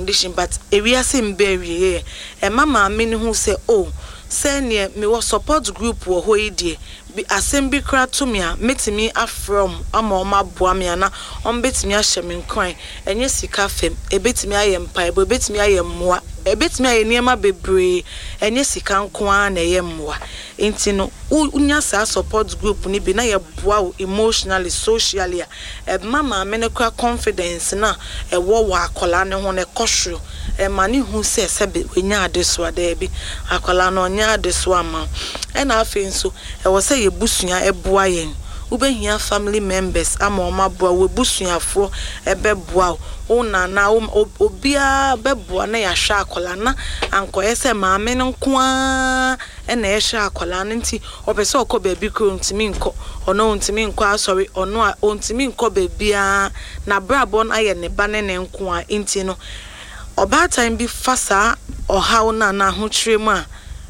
condition but ewiase mbewie e mama me ne hu say oh say ne me wo support group wo ho idie bi assembly kra to me a metimi afrom ama o maboa me ana on betimi ahye me nkran enye sika fem ebetimi aye mpa ebetimi aye mmoa ebetimi aye niema bebre enye sika nko a na ye mmoa enti no unya sa support group ni bi na ye boa emotionally socially mama me ne kra confidence na e wo wa akola ne ho ne kosho mani hu se sebe nya adeso ada bi akola no nya adeso ama na afi nso e wo se ye busua eboa yen ubehia family members ama omaboa we busuafo ebeboa una na obia beboa na ya hwa akola na anko yese maame nko a na ye hwa akola nti opese okoba bi kro ntimi nko ono ntimi nko asori ono a ontimi nko bebia na brabo na ye ne ba ne nko a nti no oba time bi fasa ohaw na ho twiremu a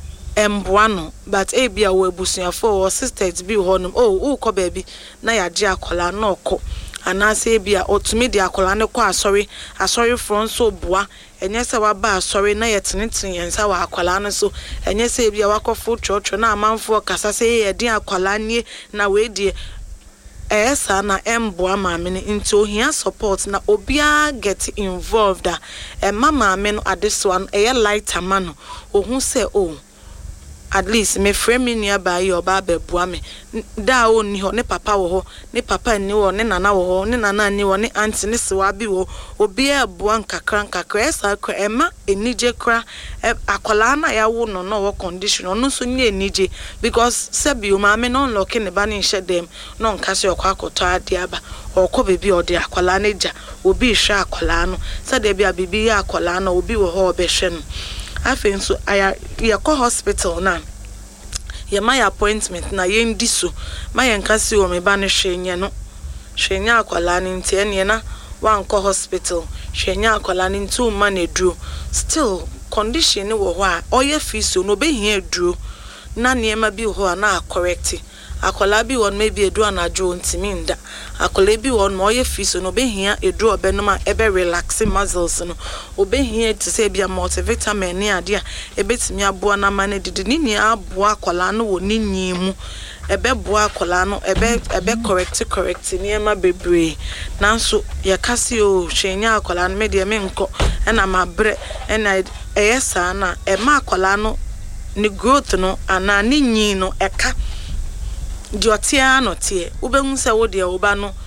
emboano but ebia we busuafo or sisters bi honum oh ko baby na ya je akola na okọ anase ebia otumi de akola ne kọ asori front so boa enye se wa ba asori na yeteneten yensa wa akola no so enye se ebia wakofo chocho na amanfo kasa se ye de akola nie na we die esa na emboa maame ne nti ohia support na obia get involved mama me no adeso an light amano ohun se oh at least me frame me nearby your baba bua me da oni ho ne papa wo ho ne papa ni wo ne nana wo ho ne nana ni wo ne auntie ne sewa bi wo obi e bua nkakra esa kra ema enije kra akola na ya wo no wo condition ono so nye enije because sebi o ma me no lock ne ba ne hye dem no nka se okwa akoto ade aba okọ bebi ode akola ne ja obi hwe akola no se de bia bibi ya akola na obi wo ho obehwe no afen so aya ye ko hospital na ye my appointment na ye ndi so my nkasi o me ba ne hwenye no hwenye akola ne ntie ne na wan ko hospital hwenye akola ne ntu ma na duro still condition ni wo ho a oye fiso no be hia duro na niema bi ho na correct akola bi won maybe edu anajo ntimi nda akola bi won mo ye fiso no be hia edu obenum a ebe relaxing muscles no obehia to say bia multivitamin ni ade a ebetimi aboa na ma na didi ni aboa akola no wo ninyi mu ebe boa akola no ebe correct niema bebre nanso ye kase o hwenya akola no me de me nko na mabre na eyesa na e ma akola no ni growth no ana ninyi no eka diotia no tie ubenwu se wo de wo ba no